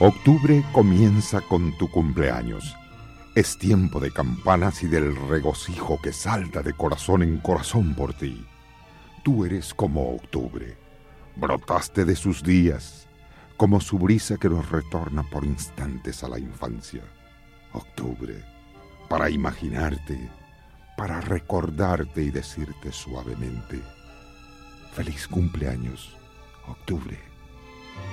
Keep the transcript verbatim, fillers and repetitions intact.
Octubre comienza con tu cumpleaños. Es tiempo de campanas y del regocijo que salta de corazón en corazón por ti. Tú eres como octubre. Brotaste de sus días, como su brisa que nos retorna por instantes a la infancia. Octubre, para imaginarte, para recordarte y decirte suavemente: feliz cumpleaños, octubre.